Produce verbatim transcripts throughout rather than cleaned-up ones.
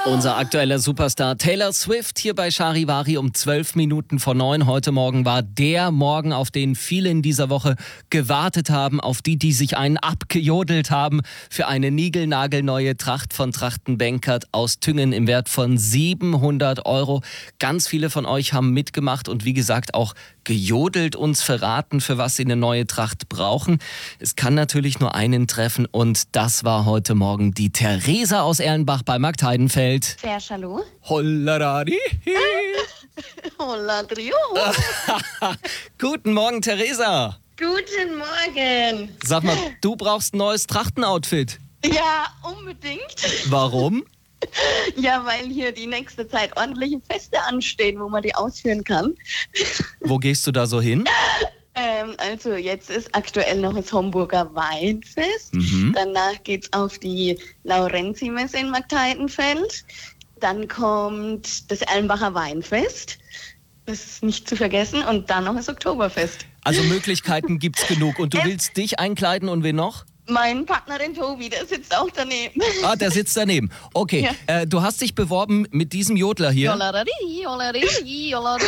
Unser aktueller Superstar Taylor Swift hier bei Charivari um zwölf Minuten vor neun. Heute Morgen war der Morgen, auf den viele in dieser Woche gewartet haben, auf die, die sich einen abgejodelt haben für eine niegelnagelneue Tracht von Trachtenbenkert aus Tüngen im Wert von siebenhundert Euro. Ganz viele von euch haben mitgemacht und wie gesagt auch gejodelt, uns verraten, für was sie eine neue Tracht brauchen. Es kann natürlich nur einen treffen und das war heute Morgen die Theresa aus Erlenbach bei Markt Heidenfeld. Sehr hallo. Hollarari. Holladrio. Guten Morgen, Theresa. Guten Morgen. Sag mal, du brauchst ein neues Trachtenoutfit. Ja, unbedingt. Warum? Ja, weil hier die nächste Zeit ordentliche Feste anstehen, wo man die ausführen kann. Wo gehst du da so hin? Ähm, also jetzt ist aktuell noch das Homburger Weinfest. Mhm. Danach geht's auf die Laurenzi-Messe in Markt Heidenfeld. Dann kommt das Erlenbacher Weinfest. Das ist nicht zu vergessen. Und dann noch das Oktoberfest. Also Möglichkeiten gibt's genug. Und du Ja. willst dich einkleiden und wen noch? Mein Partner, den Tobi, der sitzt auch daneben. Ah, der sitzt daneben. Okay, Ja. äh, du hast dich beworben mit diesem Jodler hier. Jollarari, jollarari, jollarari.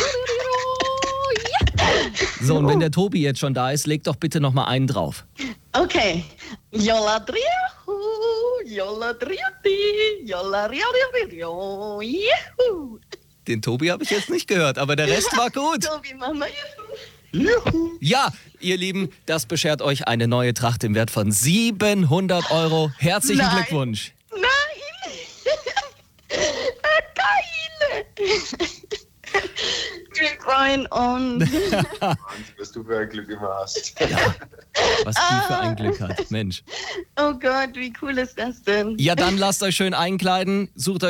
So, und wenn der Tobi jetzt schon da ist, leg doch bitte noch mal einen drauf. Okay. Jolladriu, jolladriuti, jolladriu, juhu. Den Tobi habe ich jetzt nicht gehört, aber der Rest war gut. Tobi, Mama, juhu. Ja, ihr Lieben, das beschert euch eine neue Tracht im Wert von siebenhundert Euro. Herzlichen Nein. Glückwunsch. Nein! Geil! Wir freuen uns. Was du für ein Glück immer hast. Was die für ein Glück hat, Mensch. Oh Gott, wie cool ist das denn? Ja, dann lasst euch schön einkleiden, sucht